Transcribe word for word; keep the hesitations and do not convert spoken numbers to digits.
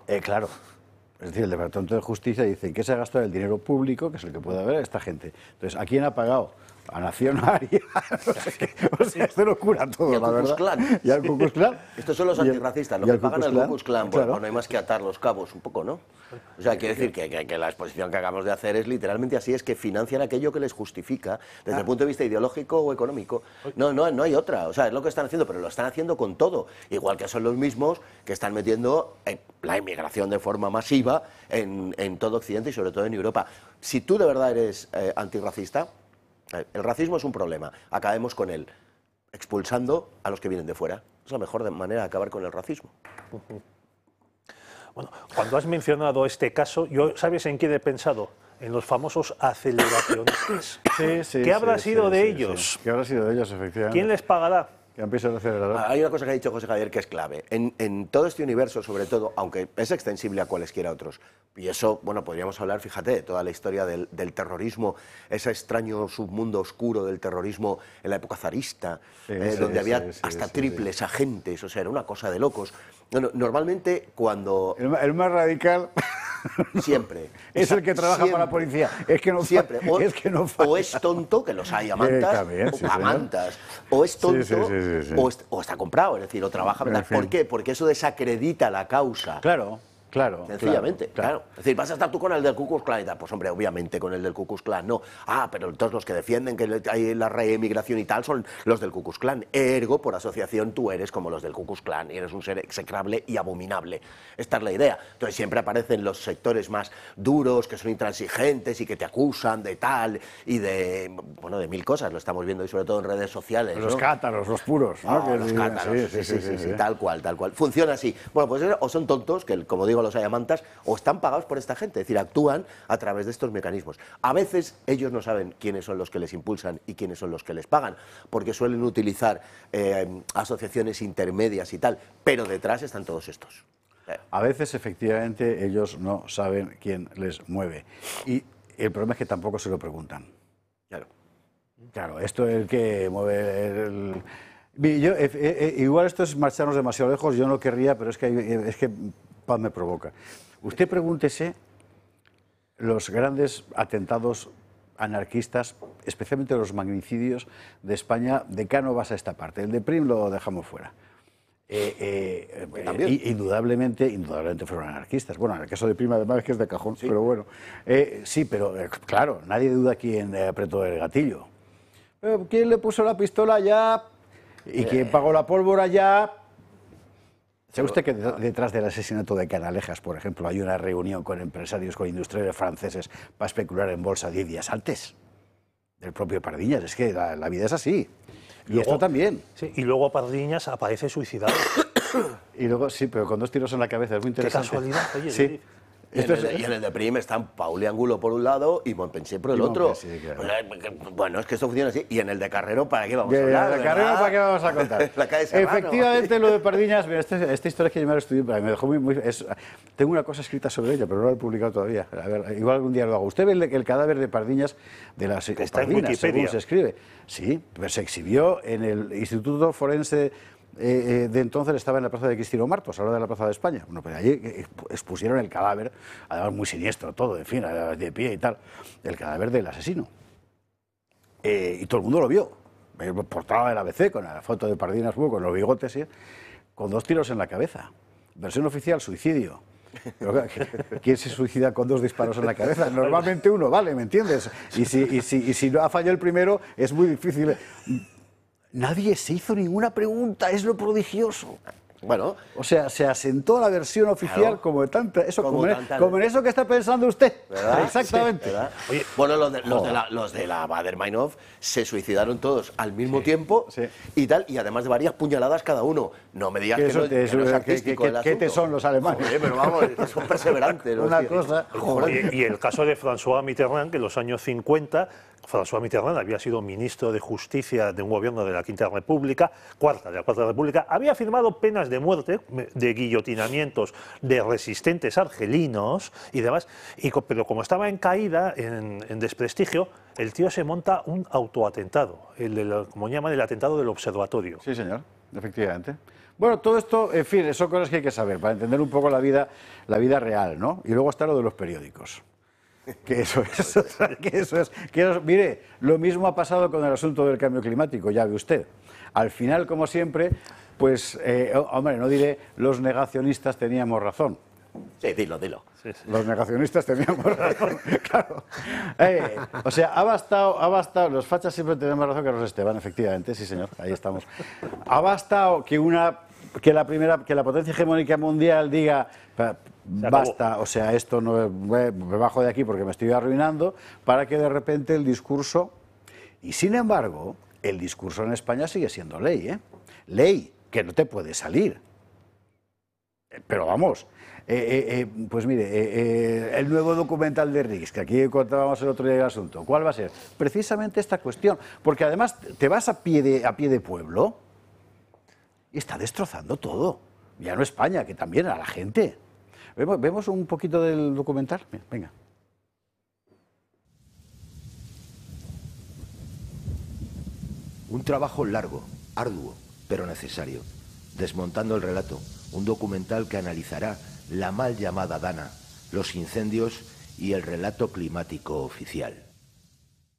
Eh, claro. Es decir, el Departamento de Justicia dice que se ha gastado el dinero público, que es el que puede haber esta gente. Entonces, ¿a quién ha pagado? A Nacional y a no sé qué. O sea, esto lo cura todo, y al la Ku Klux verdad. Klan. Y al Ku Klux Klan. Estos son los Y el- antirracistas, lo y que al Ku pagan Klux al Ku Klux Klan. Bueno, claro. pues no hay más que atar los cabos un poco, ¿no? O sea, quiere decir que, que, que la exposición que acabamos de hacer es literalmente así, es que financian aquello que les justifica desde Ah. el punto de vista ideológico o económico. No, no, no hay otra. O sea, es lo que están haciendo, pero lo están haciendo con todo. Igual que son los mismos que están metiendo eh, la inmigración de forma masiva en, en todo Occidente y sobre todo en Europa. Si tú de verdad eres eh, antirracista, eh, el racismo es un problema. Acabemos con él, expulsando a los que vienen de fuera. Es la mejor de- manera de acabar con el racismo. Bueno, cuando has mencionado este caso, yo, ¿sabes en quién he pensado? En los famosos aceleracionistas. Sí, sí, ¿Qué habrá sí, sido sí, de sí, ellos? sí. ¿Qué habrá sido de ellos, efectivamente? ¿Quién les pagará? Que han pisado el acelerador. Hay una cosa que ha dicho José Javier que es clave. En, en todo este universo, sobre todo, aunque es extensible a cualesquiera otros, y eso, bueno, podríamos hablar, fíjate, de toda la historia del, del terrorismo, ese extraño submundo oscuro del terrorismo en la época zarista, Sí, eh, sí, donde sí, había sí, hasta sí, triples agentes, o sea, era una cosa de locos. Bueno, normalmente cuando... El, ma- el más radical Siempre. es el que trabaja Siempre. para la policía. Es que no fa- Siempre. O, es que no o falla. es tonto, que los hay a mantas, Eh, también, sí, o a señor. mantas. O es tonto, Sí, sí, sí, sí, sí. O, es- o está comprado, es decir, o trabaja. Pero, en ¿verdad? ¿Por fin. qué? Porque eso desacredita la causa. Claro, claro. Sencillamente, claro, claro. Es decir, vas a estar tú con el del Ku Klux Klan y tal. Pues hombre, obviamente con el del Ku Klux Klan no. Ah, pero todos los que defienden que hay la reemigración y tal son los del Ku Klux Klan. Ergo, por asociación, tú eres como los del Ku Klux Klan y eres un ser execrable y abominable. Esta es la idea. Entonces siempre aparecen los sectores más duros, que son intransigentes y que te acusan de tal y de, bueno, de mil cosas. Lo estamos viendo y sobre todo en redes sociales. Los ¿no? cátaros, los puros. ¿no? Ah, Que los digan, cátaros, sí sí sí, sí, tal cual, tal cual. Funciona así. Bueno, pues o son tontos, que como digo, los ayamantas, o están pagados por esta gente, es decir, actúan a través de estos mecanismos. A veces ellos no saben quiénes son los que les impulsan y quiénes son los que les pagan, porque suelen utilizar eh, asociaciones intermedias y tal, pero detrás están todos estos. Eh, A veces, efectivamente, ellos no saben quién les mueve. Y el problema es que tampoco se lo preguntan. Claro. Claro, esto es el que mueve el... Vi, Yo, eh, eh, igual esto es marcharnos demasiado lejos, yo no querría, pero es que, hay- es que Paz me provoca. Usted pregúntese los grandes atentados anarquistas, especialmente los magnicidios de España, de Cánovas a esta parte. El de Prim lo dejamos fuera. Eh, eh, eh, También. i- indudablemente, indudablemente fueron anarquistas. Bueno, en el caso de Prima además es que es de cajón, pero bueno. Eh, sí, pero eh, claro, nadie duda quién eh, apretó el gatillo. Pero ¿quién le puso la pistola ya? ¿Y quién pagó la pólvora ya? ¿Sabe usted que de- detrás del asesinato de Canalejas, por ejemplo, hay una reunión con empresarios, con industriales franceses para especular en bolsa diez días antes? Del propio Pardiñas. Es que la, la vida es así. Y Luego- esto también. Sí, y luego Pardiñas aparece suicidado. Y luego, sí, pero con dos tiros en la cabeza, es muy Qué interesante. casualidad, oye. Sí. David. Y en, Esto el, de- es- y en el de Prim están Paul y Angulo por un lado y Montpensier por el Y otro. Montpensier, claro. O sea, que- Bueno, es que esto funciona así. Y en el de Carrero, ¿para qué vamos Que a hablar? la ¿verdad? carrera, ¿para qué vamos a contar? La calle Serrano. Efectivamente, lo de Pardiñas, mira, este- esta historia es que yo me la estudié, me dejó muy... muy es- tengo una cosa escrita sobre ella, pero no la he publicado todavía. A ver, igual algún día lo hago. Usted ve el, el cadáver de Pardiñas, de las Que está en Pardinas, Wikipedia. según se escribe. Sí, pues se exhibió en el Instituto Forense eh, eh, de entonces, estaba en la plaza de Cristino Martos, ahora de la plaza de España. Bueno, pues allí eh, expusieron el cadáver, además muy siniestro todo, en fin, de pie y tal, el cadáver del asesino. Eh, y todo el mundo lo vio. Eh, Portada del A B C con la foto de Pardinas uh, con los bigotes, ¿eh? Con dos tiros en la cabeza. Versión oficial, suicidio. Pero, claro, ¿quién se suicida con dos disparos en la cabeza? Normalmente uno, vale, ¿me entiendes? Y si, y si, y si no ha fallado el primero, es muy difícil. Nadie se hizo ninguna pregunta, es lo prodigioso. Bueno, O sea, se asentó la versión oficial Claro. como de tanta, eso, Como como, en, tanta- como en eso que está pensando usted. ¿verdad? Exactamente. ¿verdad? Oye, bueno, los de, los, de joder. la, los de la Baader-Meinhof se suicidaron todos al mismo tiempo sí. y tal, y además de varias puñaladas cada uno. No me digas Que que, eso no, te- que no es que- artístico que- el que te asunto. son los alemanes. Joder, pero vamos, que son perseverantes. los Una tíos. cosa, joder. Oye, y el caso de François Mitterrand, que en los años cincuenta, François Mitterrand había sido ministro de Justicia de un gobierno de la Quinta República, cuarta de la Cuarta República, había firmado penas de muerte, de guillotinamientos de resistentes argelinos y demás, y, co- pero como estaba en caída, en, en desprestigio, el tío se monta un autoatentado, el, del- como llaman el atentado del observatorio. Sí, señor. efectivamente. Bueno, todo esto, en fin, son cosas que hay que saber para entender un poco la vida, la vida real, ¿no? Y luego está lo de los periódicos. Que eso es, que eso es, que eso, mire, lo mismo ha pasado con el asunto del cambio climático, ya ve usted. Al final, como siempre, pues, eh, hombre, no diré, los negacionistas teníamos razón. Sí, dilo, dilo. Sí, sí. Los negacionistas teníamos razón, claro. Eh, o sea, ha bastado, ha bastado, los fachas siempre tenemos razón que los Esteban, efectivamente, sí señor, ahí estamos. Ha bastado que una, que la primera, que la potencia hegemónica mundial diga, basta, o sea, esto no, me bajo de aquí porque me estoy arruinando, para que de repente el discurso, y sin embargo, el discurso en España sigue siendo ley, ¿eh? Ley, que no te puede salir. Pero vamos, eh, eh, eh, pues mire, eh, eh, el nuevo documental de Riggs, que aquí contábamos el otro día el asunto, ¿cuál va a ser? Precisamente esta cuestión, porque además te vas a pie de, a pie de pueblo y está destrozando todo. Ya no España, que también a la gente. ¿Vemos, vemos un poquito del documental? Venga. Un trabajo largo, arduo, pero necesario. Desmontando el relato, un documental que analizará la mal llamada Dana, los incendios y el relato climático oficial.